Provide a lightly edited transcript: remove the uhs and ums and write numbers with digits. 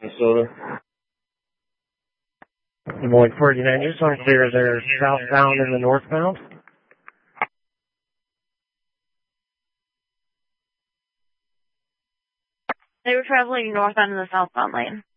Minnesota. Good morning, 49. Just want to clear they're southbound and the northbound. They were traveling northbound in the southbound lane.